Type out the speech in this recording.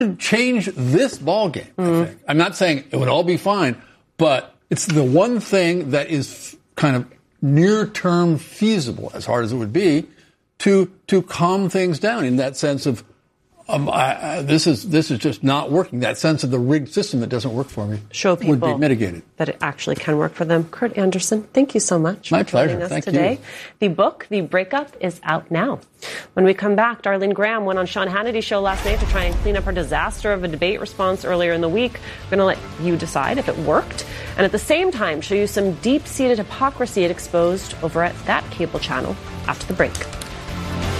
change this ballgame, I think. I'm not saying it would all be fine, but it's the one thing that is kind of near-term feasible, as hard as it would be, to calm things down in that sense of this is just not working. That sense of the rigged system that doesn't work for me would be mitigated. That it actually can work for them. Kurt Andersen, thank you so much My for pleasure. joining us Thank today. you. The book, The Breakup, is out now. When we come back, Darlene Graham went on Sean Hannity's show last night to try and clean up her disaster of a debate response earlier in the week. We're going to let you decide if it worked. And at the same time, show you some deep-seated hypocrisy it exposed over at that cable channel after the break.